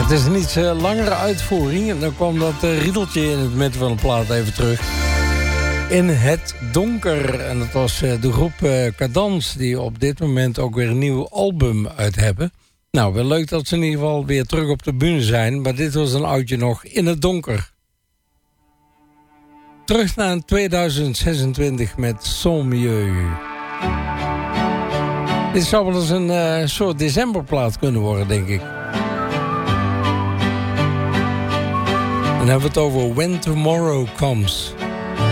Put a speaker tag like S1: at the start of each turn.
S1: Het is een iets langere uitvoering. En dan kwam dat riedeltje in het midden van de plaat even terug. In het donker. En dat was de groep Cadans, die op dit moment ook weer een nieuw album uit hebben. Nou, wel leuk dat ze in ieder geval weer terug op de bühne zijn. Maar dit was een oudje nog, In het donker. Terug naar 2026 met Sans Mieux. Dit zou wel eens een soort decemberplaat kunnen worden, denk ik. Dan hebben we het over When Tomorrow Comes.